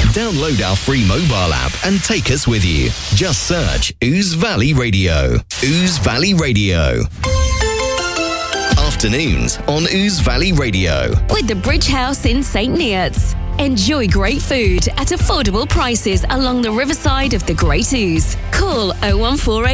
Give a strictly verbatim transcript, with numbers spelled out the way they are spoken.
Download our free mobile app and take us with you. Just search Ouse Valley Radio. Ouse Valley Radio. Afternoons on Ouse Valley Radio. With the Bridge House in Saint Neots. Enjoy great food at affordable prices along the riverside of the Great Ouse. Call oh one four eight